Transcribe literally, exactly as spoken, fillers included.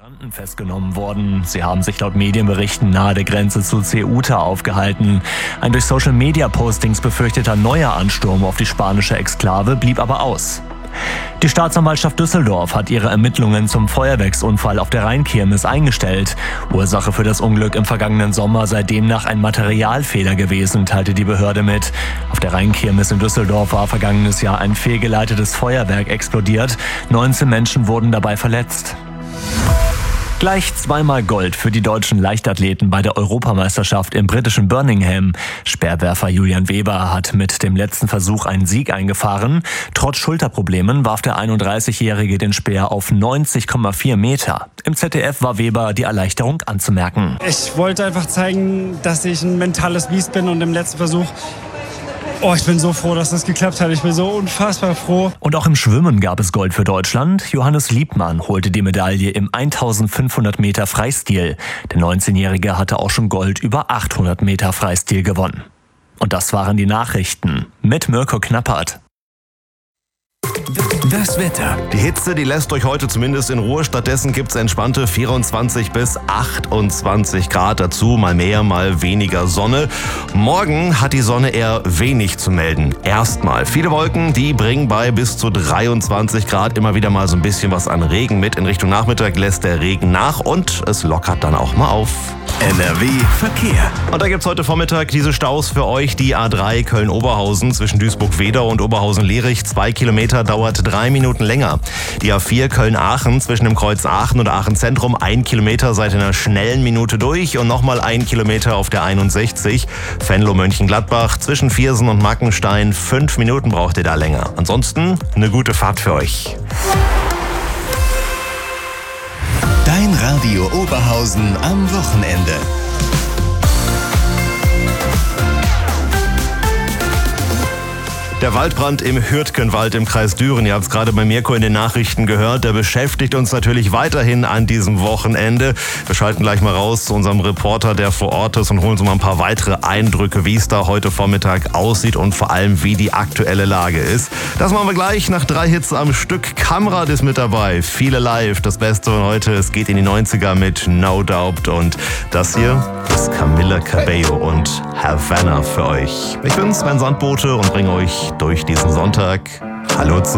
Demonstranten festgenommen worden. Sie haben sich laut Medienberichten nahe der Grenze zu Ceuta aufgehalten. Ein durch Social-Media-Postings befürchteter neuer Ansturm auf die spanische Exklave blieb aber aus. Die Staatsanwaltschaft Düsseldorf hat ihre Ermittlungen zum Feuerwerksunfall auf der Rheinkirmes eingestellt. Ursache für das Unglück im vergangenen Sommer sei demnach ein Materialfehler gewesen, teilte die Behörde mit. Auf der Rheinkirmes in Düsseldorf war vergangenes Jahr ein fehlgeleitetes Feuerwerk explodiert. neunzehn Menschen wurden dabei verletzt. Gleich zweimal Gold für die deutschen Leichtathleten bei der Europameisterschaft im britischen Birmingham. Speerwerfer Julian Weber hat mit dem letzten Versuch einen Sieg eingefahren. Trotz Schulterproblemen warf der einunddreißigjährige den Speer auf neunzig Komma vier Meter. Im Z D F war Weber die Erleichterung anzumerken. Ich wollte einfach zeigen, dass ich ein mentales Biest bin und im letzten Versuch Oh, ich bin so froh, dass das geklappt hat. Ich bin so unfassbar froh. Und auch im Schwimmen gab es Gold für Deutschland. Johannes Liebmann holte die Medaille im eintausendfünfhundert Meter Freistil. Der neunzehnjährige hatte auch schon Gold über achthundert Meter Freistil gewonnen. Und das waren die Nachrichten mit Mirko Knappert. Das Wetter. Die Hitze, die lässt euch heute zumindest in Ruhe. Stattdessen gibt's entspannte vierundzwanzig bis achtundzwanzig Grad. Dazu mal mehr, mal weniger Sonne. Morgen hat die Sonne eher wenig zu melden. Erstmal viele Wolken, die bringen bei bis zu dreiundzwanzig Grad immer wieder mal so ein bisschen was an Regen mit. In Richtung Nachmittag lässt der Regen nach und es lockert dann auch mal auf. N R W Verkehr. Und da gibt's heute Vormittag diese Staus für euch. Die A drei Köln-Oberhausen zwischen Duisburg-Wedau und Oberhausen-Lerich. Zwei Kilometer dauert drei Minuten länger. Die A vier Köln-Aachen zwischen dem Kreuz Aachen und Aachen Zentrum. Ein Kilometer seit einer schnellen Minute durch und nochmal ein Kilometer auf der einundsechzig. Venlo-Mönchengladbach zwischen Viersen und Mackenstein. Fünf Minuten braucht ihr da länger. Ansonsten eine gute Fahrt für euch. Dein Radio Oberhausen am Wochenende. Der Waldbrand im Hürtgenwald im Kreis Düren, ihr habt es gerade bei Mirko in den Nachrichten gehört, der beschäftigt uns natürlich weiterhin an diesem Wochenende. Wir schalten gleich mal raus zu unserem Reporter, der vor Ort ist, und holen uns mal ein paar weitere Eindrücke, wie es da heute Vormittag aussieht und vor allem, wie die aktuelle Lage ist. Das machen wir gleich nach drei Hits am Stück. Kamrad ist mit dabei, viele live. Das Beste von heute, es geht in die neunziger mit No Doubt und das hier ist Camila Cabello und Havana für euch. Ich bin Sven Sandbote und bringe euch durch diesen Sonntag. Hallo zusammen.